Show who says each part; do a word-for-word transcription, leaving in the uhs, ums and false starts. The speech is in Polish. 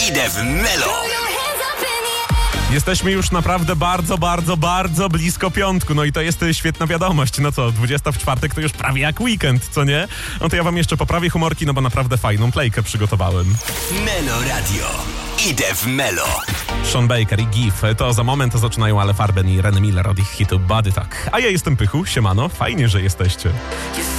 Speaker 1: Idę w Melo.
Speaker 2: Jesteśmy już naprawdę bardzo, bardzo, bardzo blisko piątku. No i to jest świetna wiadomość. No co, dwudziesta w czwartek to już prawie jak weekend, co nie? No to ja wam jeszcze poprawię humorki, no bo naprawdę fajną playkę przygotowałem.
Speaker 1: Melo Radio. Idę w Melo.
Speaker 2: Sean Baker i Gif. To za moment zaczynają Ale Farben i Ren Miller od ich hitu Body Talk. A ja jestem Pychu, siemano. Fajnie, że jesteście.